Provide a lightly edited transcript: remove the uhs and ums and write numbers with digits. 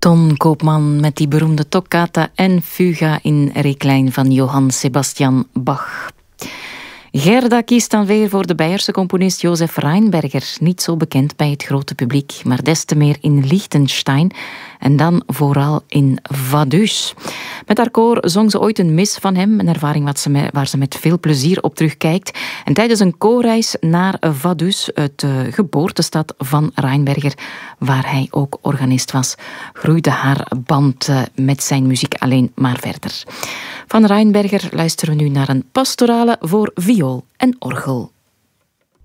Ton Koopman met die beroemde toccata en fuga in Reklijn van Johann Sebastian Bach. Gerda kiest dan weer voor de Beierse componist Josef Rheinberger. Niet zo bekend bij het grote publiek, maar des te meer in Liechtenstein. En dan vooral in Vaduz. Met haar koor zong ze ooit een mis van hem. Een ervaring waar ze met veel plezier op terugkijkt. En tijdens een koorreis naar Vaduz, de geboortestad van Rheinberger, waar hij ook organist was, groeide haar band met zijn muziek alleen maar verder. Van Rheinberger luisteren we nu naar een pastorale voor viool en orgel.